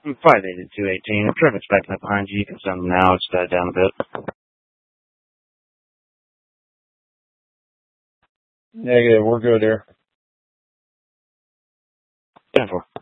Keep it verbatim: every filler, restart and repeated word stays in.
five eighty, two eighteen. If traffic's backing up behind you, you can send them now. It's died down a bit. Negative. We're good here. ten four.